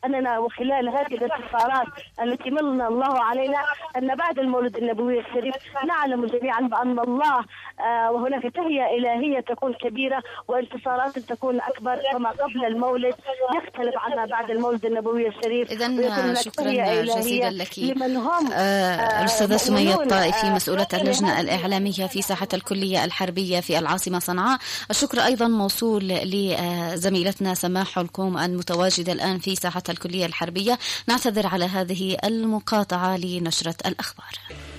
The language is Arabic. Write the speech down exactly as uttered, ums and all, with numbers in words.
أننا وخلال هذه الانتصارات التي من الله علينا أن بعد المولد النبوي الشريف نعلم جميعا بأن الله آه وهناك تهيئة إلهية تكون كبيرة وانتصارات تكون أكبر، فما قبل المولد يختلف عنها بعد المولد النبوي الشريف. إذن شكرا جزيلا لك لمن هم آه الأستاذة سمية الطائفي مسؤولة اللجنة الإعلامية في ساحة الكلية الحربية في العاصمة صنعاء. الشكر أيضا موصول لزميلتنا سماح الكوم المتواجدة الآن في ساحة الكلية الحربية. نعتذر على هذه المقاطعة لنشرة الأخبار.